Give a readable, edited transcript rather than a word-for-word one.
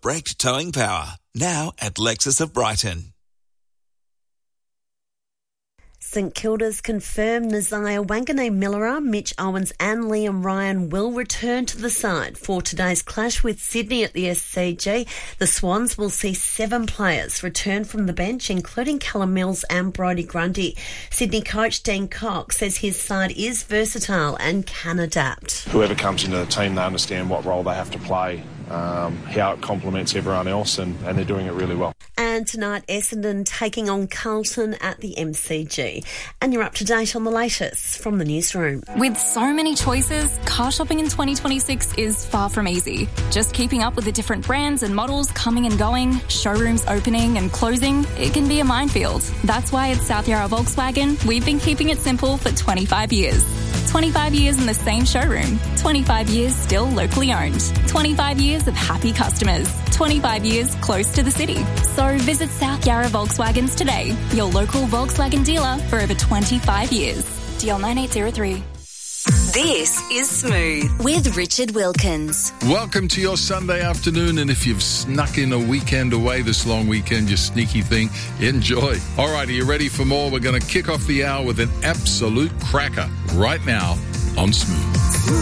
braked towing power. Now at Lexus of Brighton. St Kilda's confirmed Nasiah Wanganeen-Millera, Mitch Owens and Liam Ryan will return to the side for today's clash with Sydney at the SCG. The Swans will see 7 players return from the bench, including Callum Mills and Brodie Grundy. Sydney coach Dean Cox says his side is versatile and can adapt. Whoever comes into the team, they understand what role they have to play, how it complements everyone else, and they're doing it really well. And tonight, Essendon taking on Carlton at the MCG. And you're up to date on the latest from the newsroom. With so many choices, car shopping in 2026 is far from easy. Just keeping up with the different brands and models coming and going, showrooms opening and closing, it can be a minefield. That's why at South Yarra Volkswagen, we've been keeping it simple for 25 years. 25 years in the same showroom. 25 years still locally owned. 25 years of happy customers. 25 years close to the city. So visit South Yarra Volkswagens today, your local Volkswagen dealer for over 25 years. DL 9803. This is Smooth with Richard Wilkins. Welcome to your Sunday afternoon, and if you've snuck in a weekend away this long weekend, you sneaky thing, enjoy. All right, are you ready for more? We're going to kick off the hour with an absolute cracker right now on Smooth.